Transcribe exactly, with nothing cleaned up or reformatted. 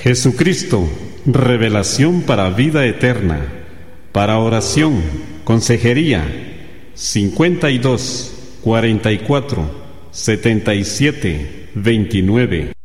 Jesucristo, revelación para vida eterna, para oración, consejería, cincuenta y dos, cuarenta y cuatro, setenta y siete, veintinueve.